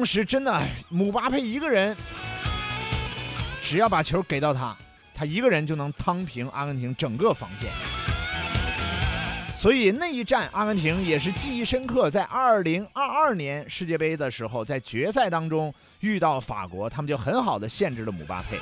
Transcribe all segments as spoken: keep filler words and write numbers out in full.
当时真的姆巴佩一个人，只要把球给到他，他一个人就能趟平阿根廷整个防线。所以那一战阿根廷也是记忆深刻，在二零二二年世界杯的时候，在决赛当中遇到法国，他们就很好的限制了姆巴佩。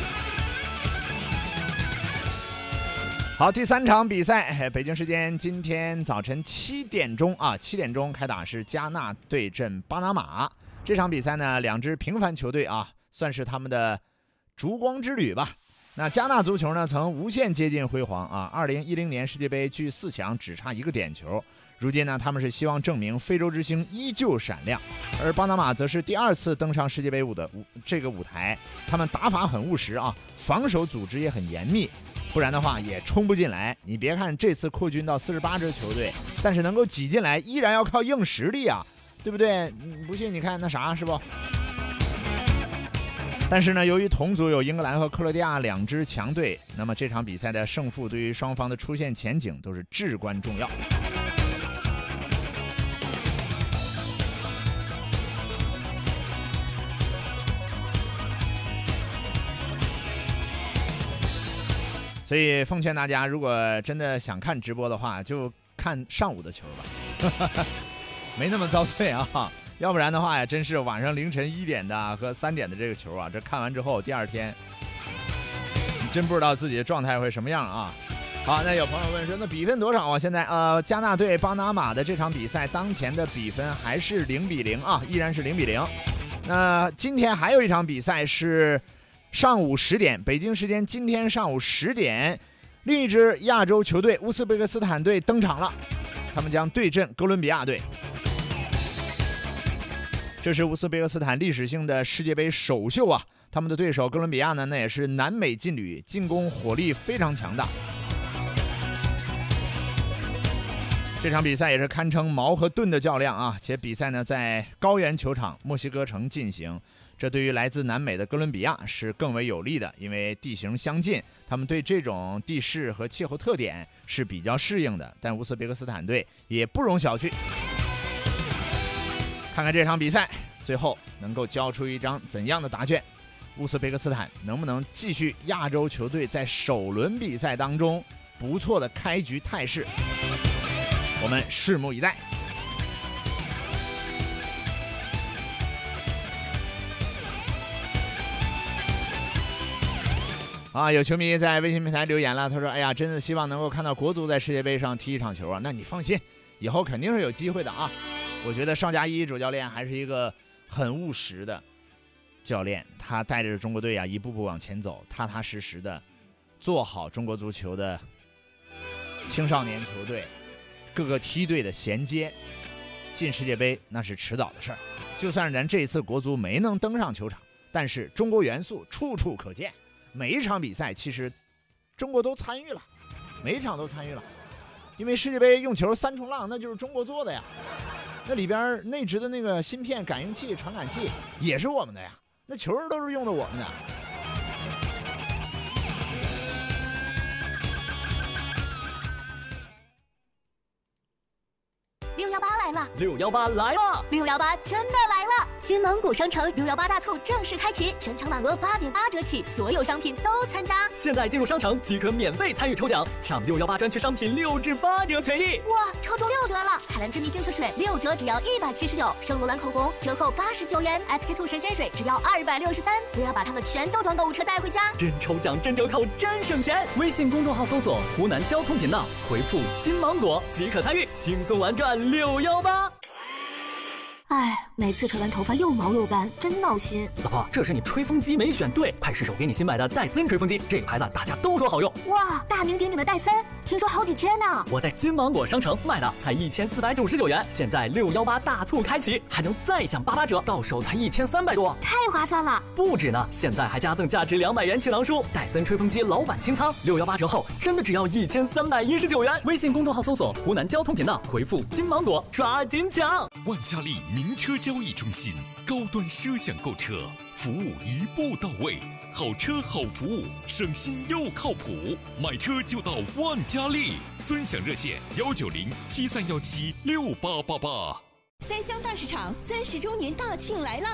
好，第三场比赛，北京时间今天早晨七点钟啊，七点钟开打是加纳对阵巴拿马。这场比赛呢，两支平凡球队啊，算是他们的烛光之旅吧。那加纳足球呢，曾无限接近辉煌啊！二零一零年世界杯距四强只差一个点球，如今呢，他们是希望证明非洲之星依旧闪亮。而巴拿马则是第二次登上世界杯舞的这个舞台，他们打法很务实啊，防守组织也很严密。不然的话也冲不进来。你别看这次扩军到四十八支球队，但是能够挤进来依然要靠硬实力啊，对不对？不信你看那啥是不？但是呢，由于同组有英格兰和克罗地亚两支强队，那么这场比赛的胜负对于双方的出线前景都是至关重要。所以奉劝大家，如果真的想看直播的话，就看上午的球吧，没那么遭罪啊。要不然的话呀，真是晚上凌晨一点的和三点的这个球啊，这看完之后，第二天你真不知道自己的状态会什么样啊。好，那有朋友问说，那比分多少啊？现在呃，加纳对巴拿马的这场比赛，当前的比分还是零比零啊，依然是零比零。那今天还有一场比赛是上午十点，北京时间今天上午十点，另一支亚洲球队乌兹别克斯坦队登场了，他们将对阵哥伦比亚队。这是乌兹别克斯坦历史性的世界杯首秀啊！他们的对手哥伦比亚呢，那也是南美劲旅，进攻火力非常强大。这场比赛也是堪称矛和盾的较量啊！且比赛呢在高原球场墨西哥城进行。这对于来自南美的哥伦比亚是更为有利的，因为地形相近，他们对这种地势和气候特点是比较适应的。但乌兹别克斯坦队也不容小觑，看看这场比赛最后能够交出一张怎样的答卷，乌兹别克斯坦能不能继续亚洲球队在首轮比赛当中不错的开局态势，我们拭目以待。啊，有球迷在微信平台留言了，他说：“哎呀，真的希望能够看到国足在世界杯上踢一场球啊！”那你放心，以后肯定是有机会的啊！我觉得邵佳一主教练还是一个很务实的教练，他带着中国队啊一步步往前走，踏踏实实的做好中国足球的青少年球队各个梯队的衔接，进世界杯那是迟早的事儿。就算咱这一次国足没能登上球场，但是中国元素处处可见。每一场比赛其实中国都参与了，每一场都参与了，因为世界杯用球三冲浪那就是中国做的呀，那里边内置的那个芯片、感应器、传感器也是我们的呀，那球都是用的我们的。 六幺八来了， 六幺八来了， 六幺八真的来了！金蒙古商城六幺八大促正式开启，全场满额八点八折起，所有商品都参加。 现在进入商城即可免费参与抽奖，抢六幺八专区商品六至八折权益。 哇，抽中六折了！海蓝之谜净色水六折只要一百七十九，圣罗兰口红折扣八十九元 ，S K two 神仙水只要二百六十三。不要把它们全都装购物车带回家， 真抽奖真折扣真省钱！微信公众号搜索湖南交通频道，回复金芒果即可参与，轻松玩转六幺八。 哎，每次吹完头发又毛又干，真闹心。 老婆，这是你吹风机没选对，派试手给你新买的戴森吹风机，这个牌子大家都说好用。 哇，大名鼎鼎的戴森，听说好几千呢。 我在金芒果商城卖的才一千四百九十九元，现在六幺八大促开启，还能再享八八折，到手才一千三百多， 太划算了。 不止呢，现在还加赠价值两百元气囊书，戴森吹风机老板清仓，六幺八折后真的只要一千三百一十九元。微信公众号搜索湖南交通频道，回复金芒果，抓紧抢！ 万家丽名车交易中心，高端奢享购车，服务一步到位，好车好服务，省心又靠谱，买车就到万家丽，尊享热线幺九零七三幺七六八八八。 三湘大市场三十周年大庆来了！